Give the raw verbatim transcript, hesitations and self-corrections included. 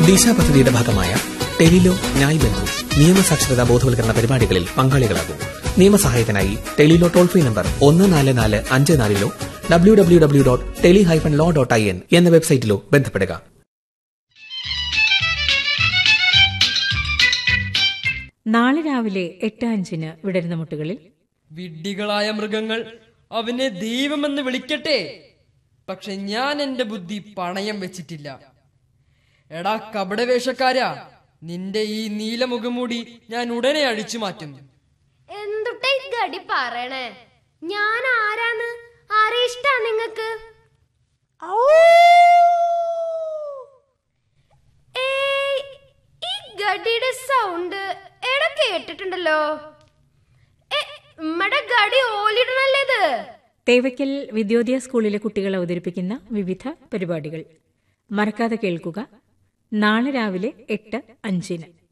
ദിശ പദ്ധതിയുടെ ഭാഗമായ ടെലിലോ ന്യായ് ബന്ധു നിയമസാക്ഷരതാ ബോധവൽക്കരണ പരിപാടികളിൽ പങ്കാളികളാകും. നിയമസഹായത്തിനായി ടെലിലോ ടോൾ ഫ്രീ നമ്പർ ഒന്ന് നാല് നാല് അഞ്ച് നാലിലോ W W W dot tele hyphen law dot I N എന്ന വെബ്സൈറ്റിലോ ബന്ധപ്പെടുക. നാളെ രാവിലെ എട്ട് അഞ്ചിന് വിടരുന്ന മുട്ടുകളിൽ വിഡ്ഢികളായ മൃഗങ്ങൾ അവനെ ദൈവമെന്ന് വിളിക്കട്ടെ, പക്ഷെ ഞാൻ എന്റെ ബുദ്ധി പണയം വെച്ചിട്ടില്ല. എടാ കപടവേഷക്കാരാ, നിന്റെ ഈ നീലമുഖംമൂടി ഞാൻ ഉടനെ അഴിച്ചു മാറ്റും. എന്തുട്ടാ ഈ ഗടി പറയണേ? ഞാൻ ആരാന്ന് ആരെ ഇഷ്ടാ നിങ്ങക്ക്? ഈ ഗടിയുടെ സൗണ്ട് എടാ കേട്ടിട്ടുണ്ടല്ലോ. നമ്മടെ ഗടി ഓലിടണല്ലേത്. തേവയ്ക്കൽ വിദ്യോദയ സ്കൂളിലെ കുട്ടികൾ അവതരിപ്പിക്കുന്ന വിവിധ പരിപാടികൾ മറക്കാതെ കേൾക്കുക. നാളെ രാവിലെ എട്ട് അഞ്ചിന്.